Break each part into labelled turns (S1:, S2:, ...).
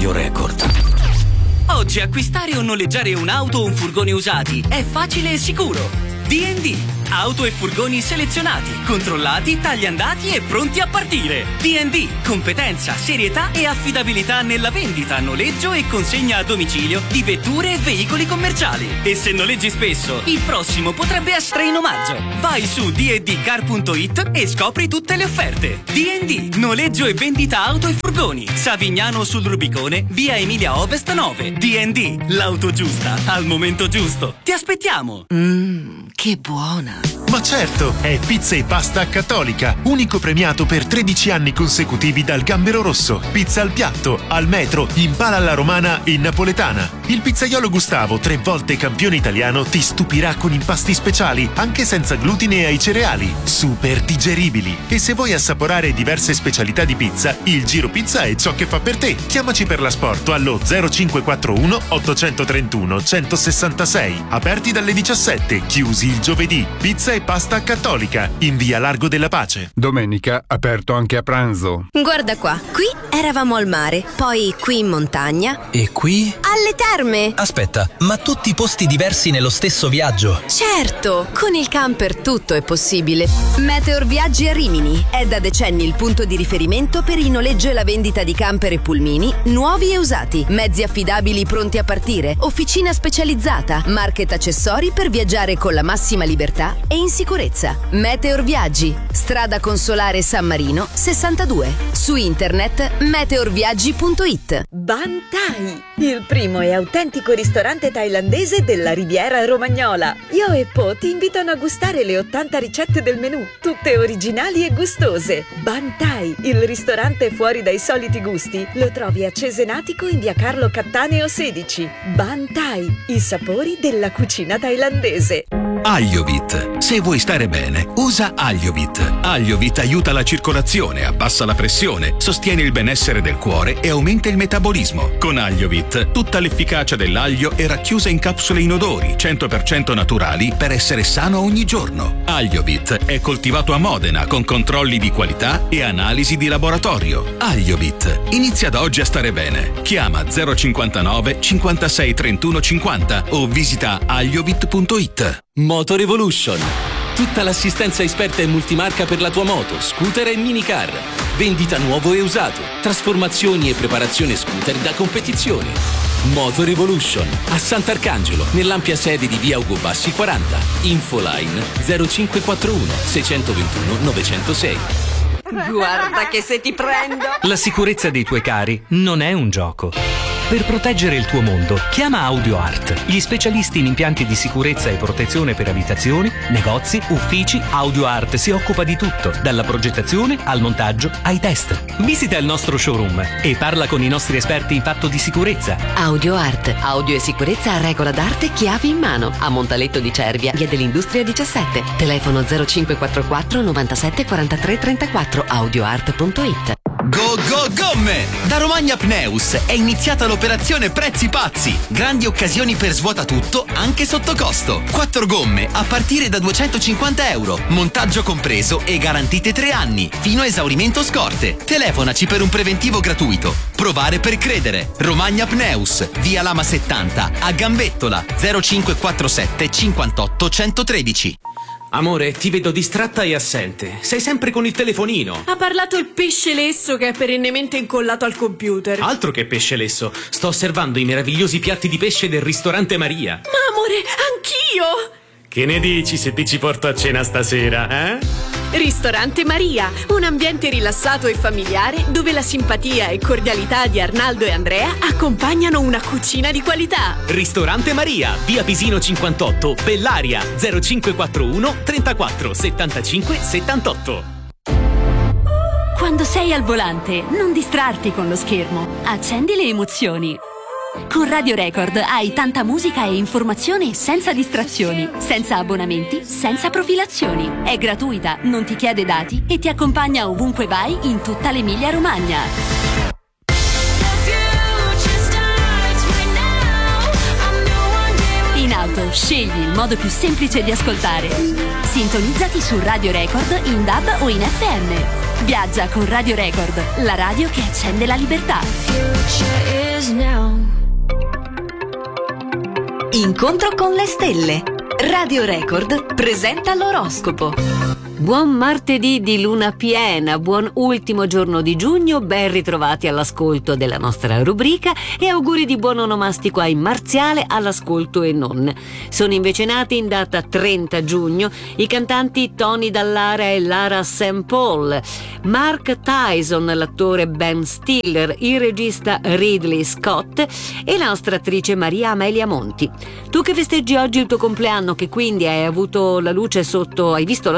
S1: Radio Record.
S2: Oggi acquistare o noleggiare un'auto o un furgone usati è facile e sicuro. D&D, auto e furgoni selezionati, controllati, tagliandati e pronti a partire. D&D, competenza, serietà e affidabilità nella vendita, noleggio e consegna a domicilio di vetture e veicoli commerciali. E se noleggi spesso, il prossimo potrebbe essere in omaggio. Vai su dndcar.it e scopri tutte le offerte. D&D, noleggio e vendita auto e furgoni. Savignano sul Rubicone, via Emilia Ovest 9. D&D, l'auto giusta al momento giusto. Ti aspettiamo.
S3: Che buona!
S4: Ma certo, è Pizza e Pasta Cattolica, unico premiato per 13 anni consecutivi dal Gambero Rosso. Pizza al piatto, al metro, in pala alla romana e napoletana. Il pizzaiolo Gustavo, 3 volte campione italiano, ti stupirà con impasti speciali, anche senza glutine ai cereali, super digeribili. E se vuoi assaporare diverse specialità di pizza, il Giro Pizza è ciò che fa per te. Chiamaci per l'asporto allo 0541 831 166. Aperti dalle 17, chiusi il giovedì. Pizza e Pasta Cattolica, in via Largo della Pace.
S5: Domenica aperto anche a pranzo.
S6: Guarda qua, qui eravamo al mare, poi qui in montagna.
S1: E qui?
S6: Alle terme!
S1: Aspetta, ma tutti posti diversi nello stesso viaggio?
S6: Certo, con il camper tutto è possibile. Meteor Viaggi a Rimini è da decenni il punto di riferimento per il noleggio e la vendita di camper e pulmini, nuovi e usati, mezzi affidabili pronti a partire, officina specializzata, market accessori per viaggiare con la massima libertà e in sicurezza. Meteor Viaggi, strada Consolare San Marino 62. Su internet meteorviaggi.it.
S7: Ban Thai, il primo e autentico ristorante thailandese della Riviera Romagnola. Io e Po ti invitano a gustare le 80 ricette del menù, tutte originali e gustose. Ban Thai, il ristorante fuori dai soliti gusti, lo trovi a Cesenatico in via Carlo Cattaneo 16. Ban Thai, i sapori della cucina thailandese.
S8: Agliovit. Se vuoi stare bene, usa Agliovit. Agliovit aiuta la circolazione, abbassa la pressione, sostiene il benessere del cuore e aumenta il metabolismo. Con Agliovit, tutta l'efficacia dell'aglio è racchiusa in capsule inodori, 100% naturali per essere sano ogni giorno. Agliovit è coltivato a Modena con controlli di qualità e analisi di laboratorio. Agliovit. Inizia da oggi a stare bene. Chiama 059 56 31 50 o visita agliovit.it.
S9: Moto Revolution. Tutta l'assistenza esperta e multimarca per la tua moto, scooter e minicar. Vendita nuovo e usato. Trasformazioni e preparazione scooter da competizione. Moto Revolution. A Sant'Arcangelo, nell'ampia sede di via Ugo Bassi 40. Infoline 0541 621 906.
S7: Guarda che se ti prendo!
S10: La sicurezza dei tuoi cari non è un gioco. Per proteggere il tuo mondo, chiama AudioArt, gli specialisti in impianti di sicurezza e protezione per abitazioni, negozi, uffici. AudioArt si occupa di tutto, dalla progettazione al montaggio ai test. Visita il nostro showroom e parla con i nostri esperti in fatto di sicurezza.
S3: AudioArt, audio e sicurezza a regola d'arte, chiavi in mano. A Montaletto di Cervia, via dell'Industria 17. Telefono 0544 97 43 34. audioart.it.
S11: Go Go Gomme! Da Romagna Pneus è iniziata l'operazione Prezzi Pazzi. Grandi occasioni per svuota tutto, anche sotto costo. 4 gomme a partire da €250. Montaggio compreso e garantite 3 anni, fino a esaurimento scorte. Telefonaci per un preventivo gratuito. Provare per credere. Romagna Pneus, via Lama 70, a Gambettola, 0547 58 113.
S9: Amore, ti vedo distratta e assente. Sei sempre con il telefonino.
S12: Ha parlato il pesce lesso che è perennemente incollato al computer.
S9: Altro che pesce lesso. Sto osservando i meravigliosi piatti di pesce del ristorante Maria.
S12: Ma amore, anch'io!
S9: Che ne dici se ti ci porto a cena stasera, eh?
S12: Ristorante Maria, un ambiente rilassato e familiare dove la simpatia e cordialità di Arnaldo e Andrea accompagnano una cucina di qualità.
S9: Ristorante Maria, via Pisino 58, Bellaria, 0541 34 75 78.
S13: Quando sei al volante, non distrarti con lo schermo. Accendi le emozioni. Con Radio Record hai tanta musica e informazione senza distrazioni, senza abbonamenti, senza profilazioni. È gratuita, non ti chiede dati e ti accompagna ovunque vai in tutta l'Emilia Romagna. In auto scegli il modo più semplice di ascoltare. Sintonizzati su Radio Record in DAB o in FM. Viaggia con Radio Record, la radio che accende la libertà.
S6: Incontro con le stelle. Radio Record presenta l'oroscopo. Buon martedì di luna piena, buon ultimo giorno di giugno, ben ritrovati all'ascolto della nostra rubrica e auguri di buon onomastico ai Marziale all'ascolto e non. Sono invece nati in data 30 giugno i cantanti Tony Dallara e Lara St. Paul, Mark Tyson, l'attore Ben Stiller, il regista Ridley Scott e la nostra attrice Maria Amelia Monti. Tu che festeggi oggi il tuo compleanno, che quindi hai visto la luce sotto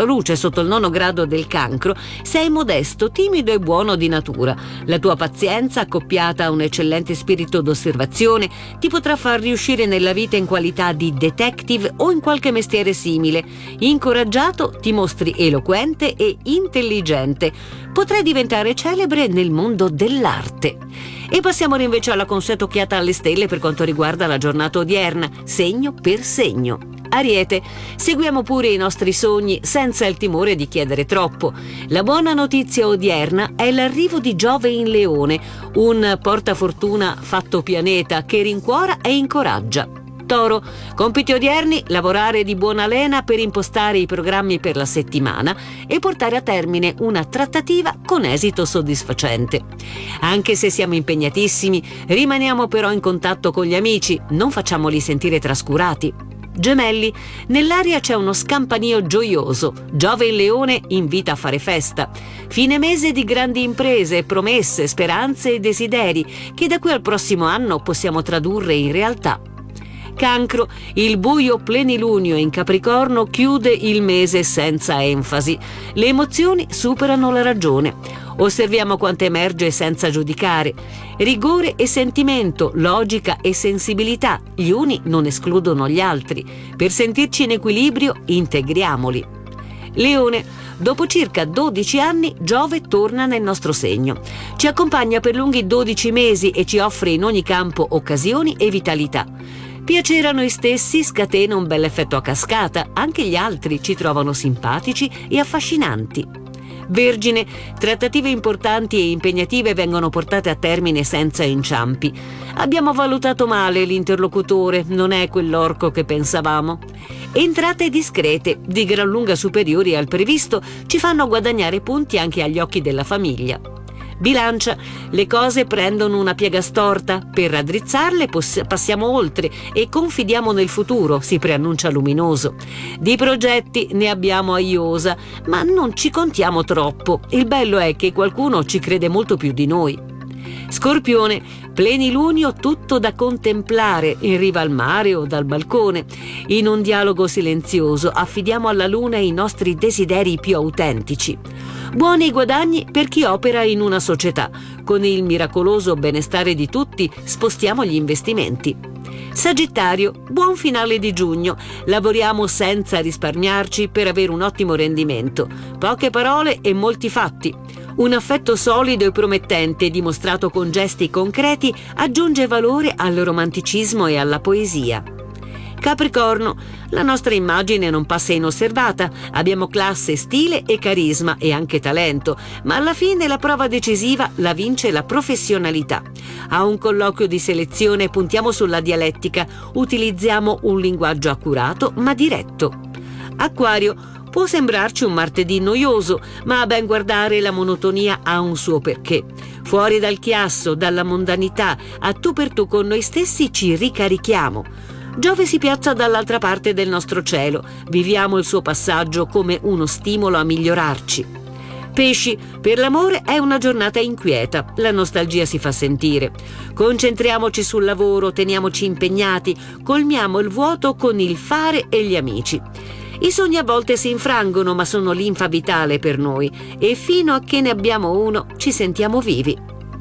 S6: il 9° grado del Cancro, sei modesto, timido e buono di natura. La tua pazienza, accoppiata a un eccellente spirito d'osservazione, ti potrà far riuscire nella vita in qualità di detective o in qualche mestiere simile. Incoraggiato, ti mostri eloquente e intelligente. Potrai diventare celebre nel mondo dell'arte. E passiamo invece alla consueta occhiata alle stelle per quanto riguarda la giornata odierna, segno per segno. Ariete, seguiamo pure i nostri sogni senza il timore di chiedere troppo. La buona notizia odierna è l'arrivo di Giove in Leone, un portafortuna fatto pianeta che rincuora e incoraggia. Toro, compiti odierni, lavorare di buona lena per impostare i programmi per la settimana e portare a termine una trattativa con esito soddisfacente. Anche se siamo impegnatissimi, rimaniamo però in contatto con gli amici, non facciamoli sentire trascurati. Gemelli, nell'aria c'è uno scampanio gioioso. Giove in Leone invita a fare festa. Fine mese di grandi imprese, promesse, speranze e desideri che da qui al prossimo anno possiamo tradurre in realtà. Cancro, il buio plenilunio in Capricorno chiude il mese senza enfasi. Le emozioni superano la ragione. Osserviamo quanto emerge senza giudicare. Rigore e sentimento, logica e sensibilità, gli uni non escludono gli altri. Per sentirci in equilibrio, integriamoli. Leone, dopo circa 12 anni Giove torna nel nostro segno. Ci accompagna per lunghi 12 mesi e ci offre in ogni campo occasioni e vitalità. Piacere a noi stessi scatena un bel effetto a cascata, anche gli altri ci trovano simpatici e affascinanti. Vergine, trattative importanti e impegnative vengono portate a termine senza inciampi. Abbiamo valutato male l'interlocutore, non è quell'orco che pensavamo. Entrate discrete, di gran lunga superiori al previsto, ci fanno guadagnare punti anche agli occhi della famiglia. Bilancia, le cose prendono una piega storta, per raddrizzarle passiamo oltre e confidiamo nel futuro, si preannuncia luminoso. Di progetti ne abbiamo a iosa, ma non ci contiamo troppo, il bello è che qualcuno ci crede molto più di noi. Scorpione, plenilunio tutto da contemplare in riva al mare o dal balcone. In un dialogo silenzioso affidiamo alla luna i nostri desideri più autentici. Buoni guadagni per chi opera in una società. Con il miracoloso benestare di tutti spostiamo gli investimenti. Sagittario, buon finale di giugno. Lavoriamo senza risparmiarci per avere un ottimo rendimento. Poche parole e molti fatti. Un affetto solido e promettente, dimostrato con gesti concreti, aggiunge valore al romanticismo e alla poesia. Capricorno, la nostra immagine non passa inosservata, abbiamo classe, stile e carisma e anche talento, ma alla fine la prova decisiva la vince la professionalità. A un colloquio di selezione puntiamo sulla dialettica, utilizziamo un linguaggio accurato ma diretto. Acquario, può sembrarci un martedì noioso, ma a ben guardare la monotonia ha un suo perché. Fuori dal chiasso, dalla mondanità, a tu per tu con noi stessi ci ricarichiamo. Giove si piazza dall'altra parte del nostro cielo, viviamo il suo passaggio come uno stimolo a migliorarci. Pesci, per l'amore è una giornata inquieta, la nostalgia si fa sentire. Concentriamoci sul lavoro, teniamoci impegnati, colmiamo il vuoto con il fare e gli amici. I sogni a volte si infrangono, ma sono linfa vitale per noi e fino a che ne abbiamo uno ci sentiamo vivi.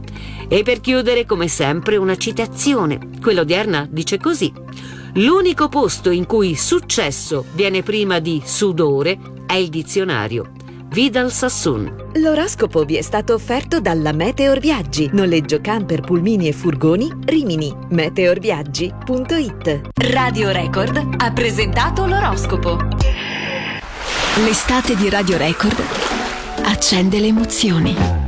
S6: E per chiudere, come sempre, una citazione. Quella odierna dice così: l'unico posto in cui successo viene prima di sudore è il dizionario. Vidal Sassoon.
S7: L'oroscopo vi è stato offerto dalla Meteor Viaggi. Noleggio camper, pulmini e furgoni Rimini. meteorviaggi.it.
S6: Radio Record ha presentato l'oroscopo.
S14: L'estate di Radio Record ha
S3: accende le emozioni.